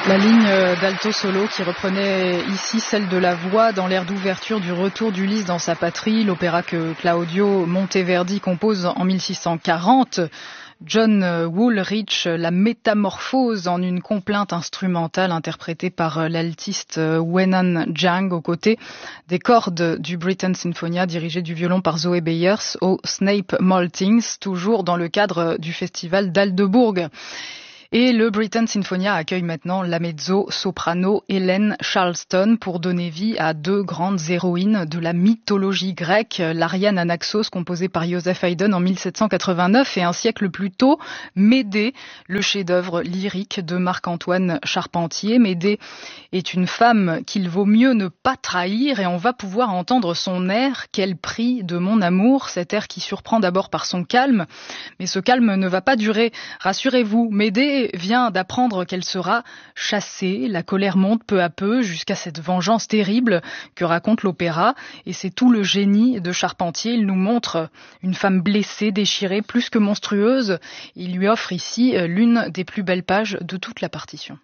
La ligne d'alto solo qui reprenait ici celle de la voix dans l'air d'ouverture du Retour d'Ulysse dans sa patrie, l'opéra que Claudio Monteverdi compose en 1640. John Woolrich, la métamorphose en une complainte instrumentale interprétée par l'altiste Wenan Zhang aux côtés des cordes du Britten Sinfonia dirigé du violon par Zoé Bayers au Snape Maltings, toujours dans le cadre du festival d'Aldeburgh. Et le Britten Sinfonia accueille maintenant la mezzo-soprano Hélène Charleston pour donner vie à deux grandes héroïnes de la mythologie grecque, l'Ariane Anaxos composée par Joseph Haydn en 1789 et un siècle plus tôt, Médée, le chef-d'œuvre lyrique de Marc-Antoine Charpentier. Médée est une femme qu'il vaut mieux ne pas trahir et on va pouvoir entendre son air « Quel prix de mon amour », cet air qui surprend d'abord par son calme, mais ce calme ne va pas durer. Rassurez-vous, Médée vient d'apprendre qu'elle sera chassée. La colère monte peu à peu jusqu'à cette vengeance terrible que raconte l'opéra. Et c'est tout le génie de Charpentier. Il nous montre une femme blessée, déchirée, plus que monstrueuse. Il lui offre ici l'une des plus belles pages de toute la partition.